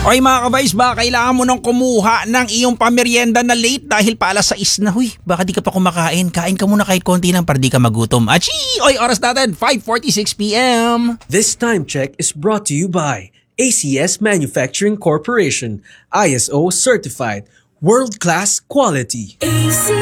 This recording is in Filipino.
Oy mga kabays, baka kailangan mo nang kumuha ng iyong pamerienda na late dahil pa alas 6 na. Huy, baka di ka pa kumakain. Kain ka muna kahit konti lang para di ka magutom. Achii! Oy, oras natin, 5:46 p.m. This time check is brought to you by ACS Manufacturing Corporation, ISO certified, world-class quality.